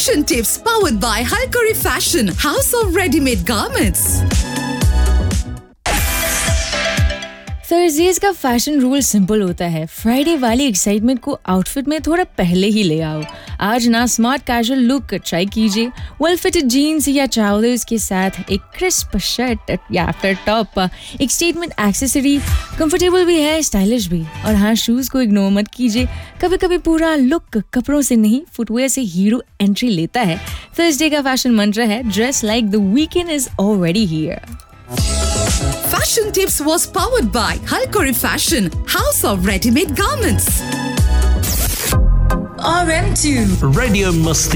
Fashion tips powered by Halkari Fashion, House of Ready-Made Garments. Thursdays का fashion rule simple होता है. Friday वाली excitement को outfit में थोड़ा पहले ही ले आओ. आज ना स्मार्ट कैजुअल लुक ट्राई कीजिए. वेल फिटेड जीन्स या ट्राउजर्स के साथ एक क्रिस्प शर्ट या फिर टॉप, एक स्टेटमेंट एक्सेसरी, कंफर्टेबल भी है, स्टाइलिश भी. और हाँ, शूज को इग्नोर मत कीजिए. कभी कभी पूरा लुक कपड़ों से नहीं, फुटवेयर से हीरो एंट्री लेता है. थर्सडे का फैशन मंत्र है dress like the weekend is already here. Fashion tips was powered by Halkari Fashion, House of Ready-Made Garments. RM2 Radio Musti.